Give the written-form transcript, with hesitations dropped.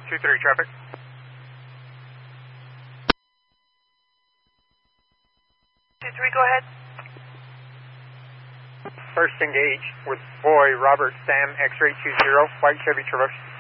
2-3 traffic. Go ahead. First engage with boy Robert Sam X-ray 20, white Chevy Traverse.